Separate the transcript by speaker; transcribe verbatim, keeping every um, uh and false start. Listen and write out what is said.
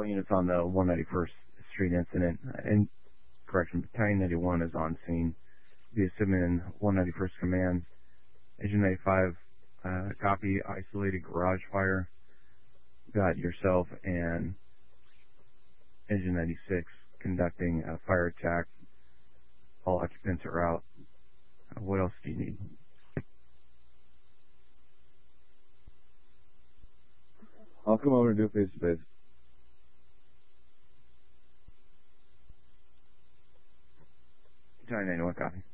Speaker 1: all units on the one ninety-first Street incident. And correction, Battalion ninety-one is on scene. The Simmon one ninety-first Command. Agent ninety-five, uh, copy, isolated garage fire. Got yourself and Agent ninety-six conducting a fire attack. All occupants are out. Uh, what else do you need?
Speaker 2: I'll come over and do it face to face.
Speaker 1: Battalion ninety-one, copy.